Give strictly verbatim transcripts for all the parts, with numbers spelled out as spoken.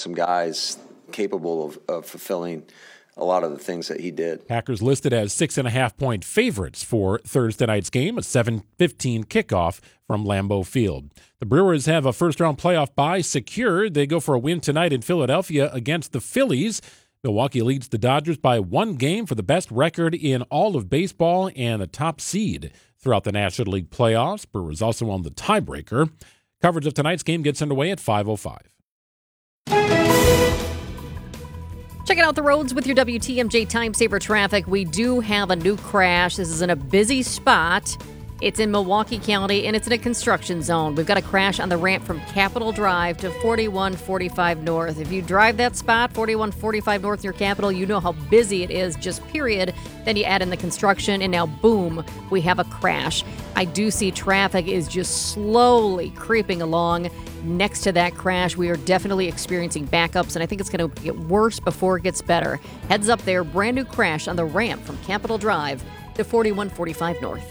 some guys capable of, of fulfilling a lot of the things that he did. Packers listed as six and a half point favorites for Thursday night's game, a seven fifteen kickoff from Lambeau Field. The Brewers have a first-round playoff bye secured. They go for a win tonight in Philadelphia against the Phillies. Milwaukee leads the Dodgers by one game for the best record in all of baseball and the top seed throughout the National League playoffs. Brewers also on the tiebreaker. Coverage of tonight's game gets underway at five oh five. Checking out the roads with your W T M J Time Saver traffic. We do have a new crash. This is in a busy spot. It's in Milwaukee County, and it's in a construction zone. We've got a crash on the ramp from Capitol Drive to forty-one forty-five North. If you drive that spot, forty-one forty-five North near Capitol, you know how busy it is, just period. Then you add in the construction, and now, boom, we have a crash. I do see traffic is just slowly creeping along. Next to that crash, we are definitely experiencing backups, and I think it's going to get worse before it gets better. Heads up there, brand new crash on the ramp from Capitol Drive to forty-one forty-five North.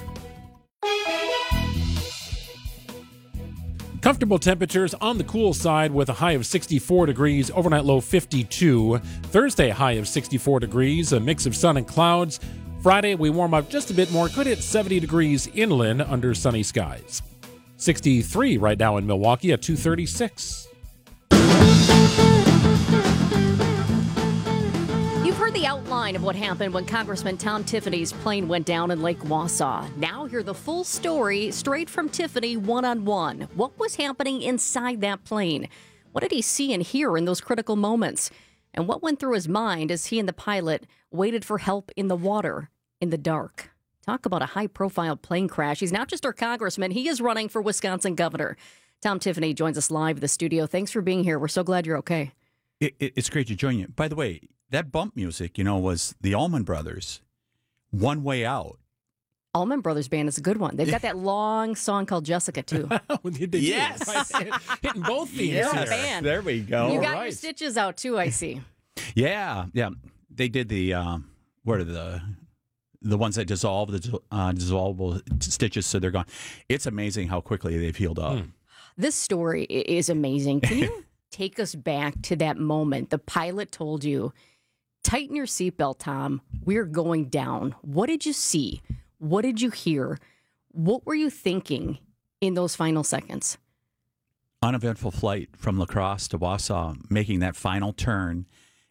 Comfortable temperatures on the cool side with a high of sixty-four degrees, overnight low fifty-two. Thursday, high of sixty-four degrees, a mix of sun and clouds. Friday, we warm up just a bit more, could hit seventy degrees inland under sunny skies. sixty-three right now in Milwaukee at two thirty-six. You've heard the outline of what happened when Congressman Tom Tiffany's plane went down in Lake Wausau. Now hear the full story straight from Tiffany one-on-one. What was happening inside that plane? What did he see and hear in those critical moments? And what went through his mind as he and the pilot waited for help in the water, in the dark? Talk about a high-profile plane crash. He's not just our congressman. He is running for Wisconsin governor. Tom Tiffany joins us live in the studio. Thanks for being here. We're so glad you're okay. It, it, it's great to join you. By the way, that bump music, you know, was the Allman Brothers, One Way Out. Allman Brothers Band is a good one. They've got that long song called Jessica, too. Yes. Hitting both themes Yes. here. There we go. You got right. your stitches out, too, I see. Yeah, yeah. They did the, um, what are the... the ones that dissolve, the uh, dissolvable stitches, so they're gone. It's amazing how quickly they've healed up. Mm. This story i- is amazing. Can you take us back to that moment? The pilot told you, tighten your seatbelt, Tom. We're going down. What did you see? What did you hear? What were you thinking in those final seconds? Uneventful flight from La Crosse to Wausau, making that final turn.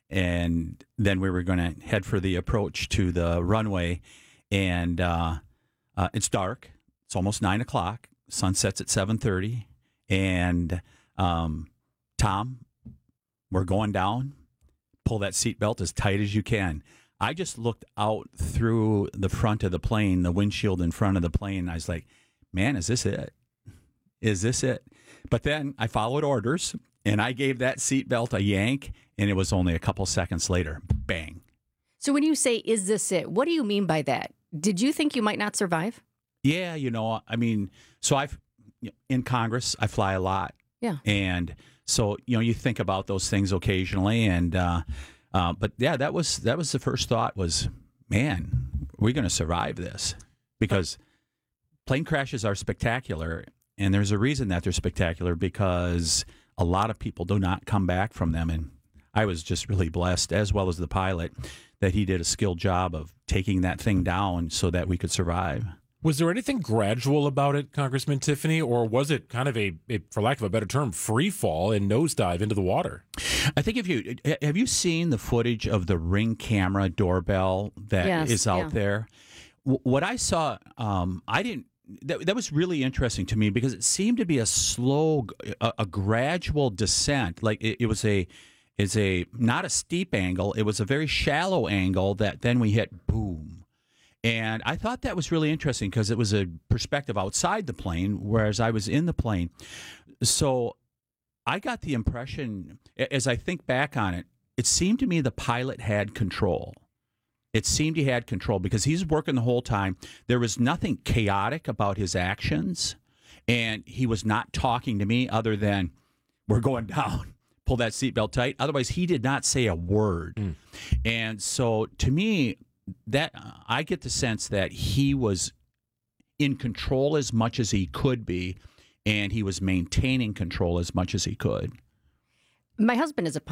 And then we were going to head for the approach to the runway. And uh, uh, it's dark. It's almost nine o'clock. Sun sets at seven thirty. And um, Tom, we're going down. Pull that seatbelt as tight as you can. I just looked out through the front of the plane, the windshield in front of the plane. And I was like, man, is this it? Is this it? But then I followed orders. And I gave that seatbelt a yank, and it was only a couple seconds later, bang. So when you say, is this it? What do you mean by that? Did you think you might not survive? Yeah, you know, I mean, so I've, in Congress, I fly a lot. Yeah. And so, you know, you think about those things occasionally. And, uh, uh, but yeah, that was, that was the first thought was, man, we're going to survive this. Because plane crashes are spectacular. And there's a reason that they're spectacular, because a lot of people do not come back from them. And I was just really blessed, as well as the pilot, that he did a skilled job of taking that thing down so that we could survive. Was there anything gradual about it, Congressman Tiffany, or was it kind of a, a for lack of a better term, free fall and nosedive into the water? I think if you have you seen the footage of the Ring camera doorbell that Yes, is out yeah. there? W- What I saw, um, I didn't. That, that was really interesting to me, because it seemed to be a slow, a, a gradual descent. Like it, it was a, is a not a steep angle. It was a very shallow angle that then we hit boom. And I thought that was really interesting, because it was a perspective outside the plane, whereas I was in the plane. So I got the impression, as I think back on it, it seemed to me the pilot had control. It seemed he had control, because he's working the whole time. There was nothing chaotic about his actions, and he was not talking to me other than, we're going down, pull that seatbelt tight. Otherwise, he did not say a word. Mm. And so to me, that I get the sense that he was in control as much as he could be, and he was maintaining control as much as he could. My husband is a